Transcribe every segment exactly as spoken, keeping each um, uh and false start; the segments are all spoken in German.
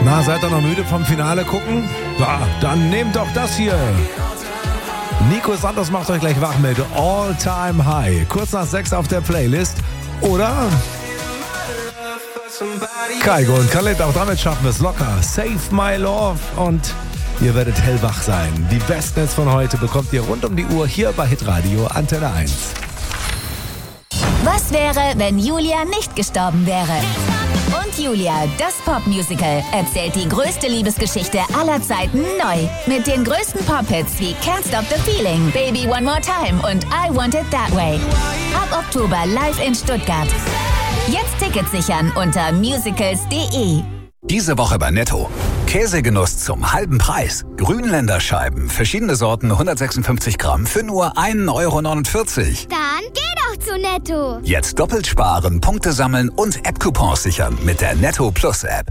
Na, seid ihr noch müde vom Finale gucken? Ja, dann nehmt doch das hier. Nico Santos macht euch gleich wach mit All Time High. Kurz nach sechs auf der Playlist. Oder? Kaigo und Khalid, auch damit schaffen wir es locker. Save My Love und ihr werdet hellwach sein. Die besten Hits von heute bekommt ihr rund um die Uhr hier bei Hitradio Antenne eins. Was wäre, wenn Julia nicht gestorben wäre? Und Julia, das Popmusical, erzählt die größte Liebesgeschichte aller Zeiten neu. Mit den größten Pop-Hits wie Can't Stop the Feeling, Baby One More Time und I Want It That Way. Ab Oktober live in Stuttgart. Jetzt Tickets sichern unter musicals punkt de. Diese Woche bei Netto. Käsegenuss zum halben Preis. Grünländer Scheiben, verschiedene Sorten, hundertsechsundfünfzig Gramm für nur ein Euro neunundvierzig. Dann geh doch zu Netto. Jetzt doppelt sparen, Punkte sammeln und App-Coupons sichern mit der Netto Plus App.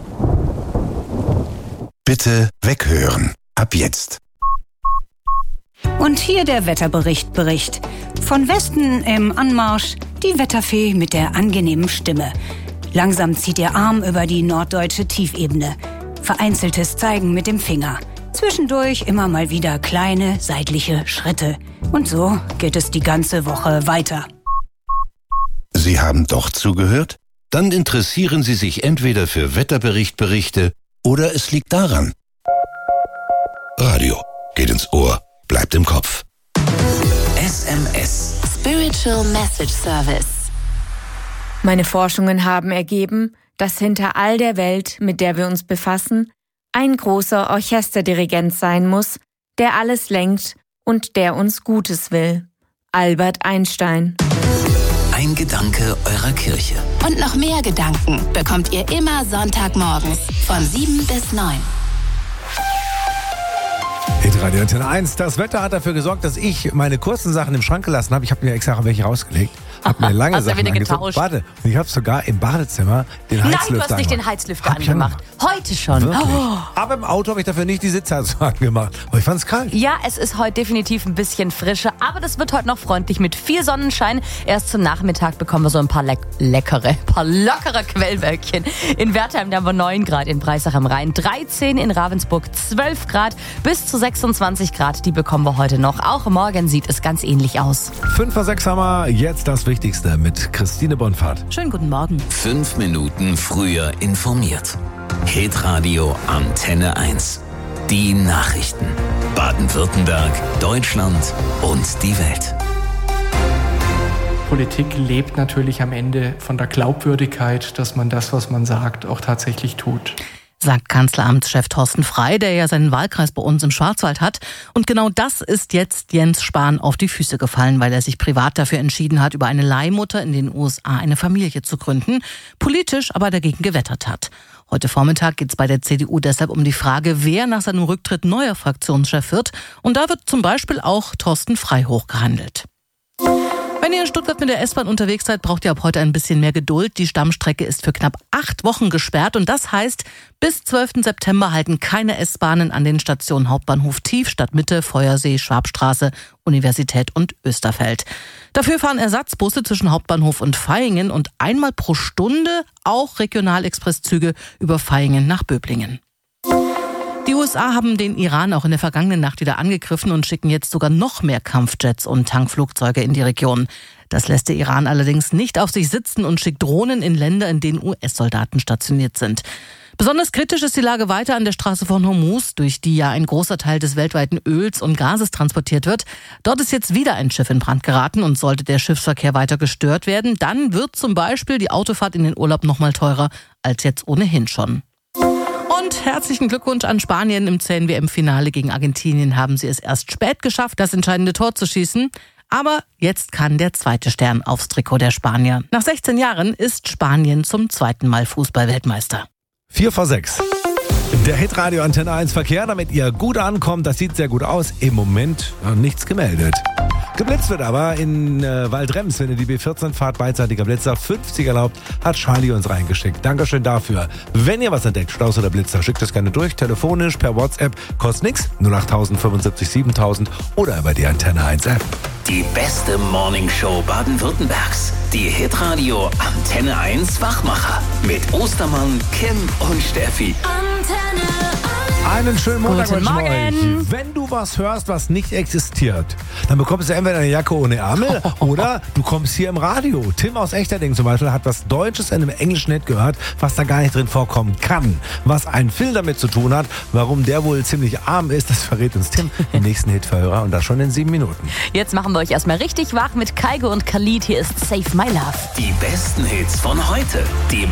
Bitte weghören. Ab jetzt. Und hier der Wetterbericht Bericht. Von Westen im Anmarsch die Wetterfee mit der angenehmen Stimme. Langsam zieht ihr Arm über die norddeutsche Tiefebene. Vereinzeltes Zeigen mit dem Finger. Zwischendurch immer mal wieder kleine, seitliche Schritte. Und so geht es die ganze Woche weiter. Sie haben doch zugehört? Dann interessieren Sie sich entweder für Wetterberichtberichte oder es liegt daran. Radio geht ins Ohr, bleibt im Kopf. S M S. Spiritual Message Service. Meine Forschungen haben ergeben, dass hinter all der Welt, mit der wir uns befassen, ein großer Orchesterdirigent sein muss, der alles lenkt und der uns Gutes will. Albert Einstein. Ein Gedanke eurer Kirche. Und noch mehr Gedanken bekommt ihr immer Sonntagmorgens von sieben bis neun. Hitradio Antenne eins. Das Wetter hat dafür gesorgt, dass ich meine kurzen Sachen im Schrank gelassen habe. Ich habe mir extra welche rausgelegt. Hab mir lange Hast du Sachen wieder angezogen. getauscht? Warte, und ich habe sogar im Badezimmer den Heizlüfter Nein, du hast nicht angemacht. den Heizlüfter Hab ich angemacht. Heute schon. Wirklich? Oh. Aber im Auto habe ich dafür nicht die Sitzheizung angemacht. Aber ich fand es kalt. Ja, es ist heute definitiv ein bisschen frischer, aber das wird heute noch freundlich mit viel Sonnenschein. Erst zum Nachmittag bekommen wir so ein paar leck- leckere, ein paar lockere Quellwölkchen. In Wertheim da haben wir neun Grad, in Breisach am Rhein dreizehn, in Ravensburg zwölf Grad, bis zu sechsundzwanzig Grad, die bekommen wir heute noch. Auch morgen sieht es ganz ähnlich aus. Fünf vor sechs haben wir jetzt das Wichtigste mit Christine Bonfahrt. Schönen guten Morgen. Fünf Minuten früher informiert. Hitradio Antenne eins. Die Nachrichten. Baden-Württemberg, Deutschland und die Welt. Politik lebt natürlich am Ende von der Glaubwürdigkeit, dass man das, was man sagt, auch tatsächlich tut. Sagt Kanzleramtschef Thorsten Frey, der ja seinen Wahlkreis bei uns im Schwarzwald hat. Und genau das ist jetzt Jens Spahn auf die Füße gefallen, weil er sich privat dafür entschieden hat, über eine Leihmutter in den U S A eine Familie zu gründen, politisch aber dagegen gewettert hat. Heute Vormittag geht es bei der C D U deshalb um die Frage, wer nach seinem Rücktritt neuer Fraktionschef wird. Und da wird zum Beispiel auch Thorsten Frey hochgehandelt. Wenn ihr in Stuttgart mit der S-Bahn unterwegs seid, braucht ihr ab heute ein bisschen mehr Geduld. Die Stammstrecke ist für knapp acht Wochen gesperrt und das heißt, bis zwölften September halten keine S-Bahnen an den Stationen Hauptbahnhof Tief, Stadtmitte, Feuersee, Schwabstraße, Universität und Österfeld. Dafür fahren Ersatzbusse zwischen Hauptbahnhof und Vaihingen und einmal pro Stunde auch Regionalexpresszüge über Vaihingen nach Böblingen. Die U S A haben den Iran auch in der vergangenen Nacht wieder angegriffen und schicken jetzt sogar noch mehr Kampfjets und Tankflugzeuge in die Region. Das lässt der Iran allerdings nicht auf sich sitzen und schickt Drohnen in Länder, in denen U S-Soldaten stationiert sind. Besonders kritisch ist die Lage weiter an der Straße von Hormuz, durch die ja ein großer Teil des weltweiten Öls und Gases transportiert wird. Dort ist jetzt wieder ein Schiff in Brand geraten und sollte der Schiffsverkehr weiter gestört werden, dann wird zum Beispiel die Autofahrt in den Urlaub noch mal teurer als jetzt ohnehin schon. Und herzlichen Glückwunsch an Spanien. Im zähen W M-Finale gegen Argentinien haben sie es erst spät geschafft, das entscheidende Tor zu schießen. Aber jetzt kann der zweite Stern aufs Trikot der Spanier. Nach sechzehn Jahren ist Spanien zum zweiten Mal Fußball-Weltmeister. Vier vor sechs. Der Hitradio Antenne eins Verkehr, damit ihr gut ankommt. Das sieht sehr gut aus. Im Moment nichts gemeldet. Geblitzt wird aber in äh, Waldrems, wenn ihr die B vierzehn fahrt, beidseitiger Blitzer, fünfzig erlaubt, hat Charlie uns reingeschickt. Dankeschön dafür. Wenn ihr was entdeckt, Staus oder Blitzer, schickt es gerne durch, telefonisch, per WhatsApp, kostet nix, null acht tausend fünfundsiebzig siebentausend oder über die Antenne eins App. Die beste Morningshow Baden-Württembergs. Die Hitradio Antenne eins Wachmacher. Mit Ostermann, Kim und Steffi. Antenne Einen schönen Montag Guten wünschen wir Morgen. euch. Wenn du was hörst, was nicht existiert, dann bekommst du entweder eine Jacke ohne Ärmel oder du kommst hier im Radio. Tim aus Echterding zum Beispiel hat was Deutsches in einem englischen Hit gehört, was da gar nicht drin vorkommen kann. Was ein Film damit zu tun hat, warum der wohl ziemlich arm ist, das verrät uns Tim im nächsten Hitverhörer und das schon in sieben Minuten. Jetzt machen wir euch erstmal richtig wach mit Kaigo und Khalid. Hier ist Save My Love. Die besten Hits von heute. Die